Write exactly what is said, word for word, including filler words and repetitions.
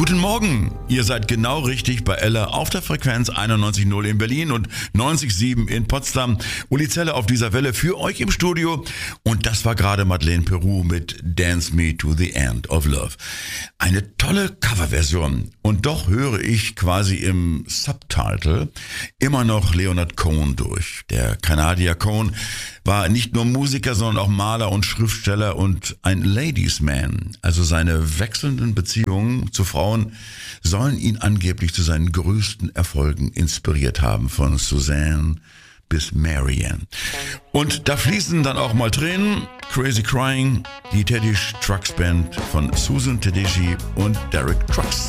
Guten Morgen, ihr seid genau richtig bei Ella auf der Frequenz einundneunzig Komma null in Berlin und neunzig Komma sieben in Potsdam. Uli Zeller auf dieser Welle für euch im Studio und das war gerade Madeleine Peru mit Dance Me to the End of Love. Eine tolle Coverversion und doch höre ich quasi im Subtitle immer noch Leonard Cohen durch. Der Kanadier Cohen war nicht nur Musiker, sondern auch Maler und Schriftsteller und ein Ladies Man. Also seine wechselnden Beziehungen zu Frauen sollen ihn angeblich zu seinen größten Erfolgen inspiriert haben, von Suzanne bis Marianne. Und da fließen dann auch mal Tränen. Crazy Crying, die Teddy Trucks Band von Susan Tedeschi und Derek Trucks.